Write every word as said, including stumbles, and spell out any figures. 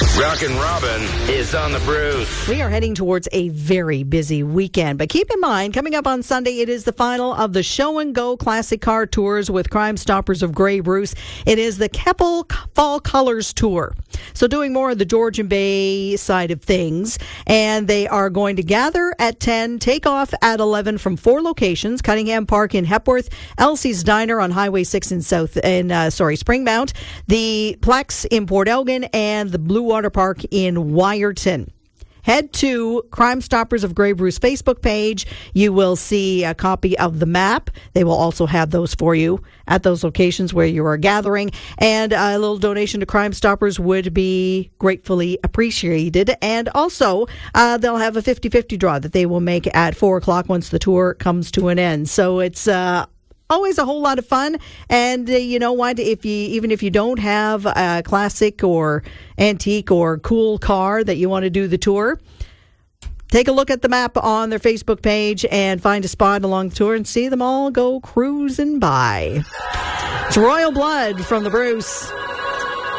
Rockin' Robin is on the Bruce. We are heading towards a very busy weekend, but keep in mind, coming up on Sunday, it is the final of the Show and Go Classic Car Tours with Crime Stoppers of Grey Bruce. It is the Keppel Fall Colors Tour. So doing more of the Georgian Bay side of things, and they are going to gather at ten, take off at eleven from four locations: Cunningham Park in Hepworth, Elsie's Diner on Highway six in South, in uh, sorry Springmount, the Plex in Port Elgin, and the Blue Water Park in Wyerton. Head to Crime Stoppers of Grey Bruce Facebook page. You will see a copy of the map. They will also have those for you at those locations where you are gathering. And a little donation to Crime Stoppers would be gratefully appreciated. And also, uh, they'll have a fifty-fifty draw that they will make at four o'clock once the tour comes to an end. So it's uh, always a whole lot of fun. And uh, you know what? If you even if you don't have a classic or antique or cool car that you want to do the tour, take a look at the map on their Facebook page and find a spot along the tour and see them all go cruising by. It's Royal Blood from the Bruce.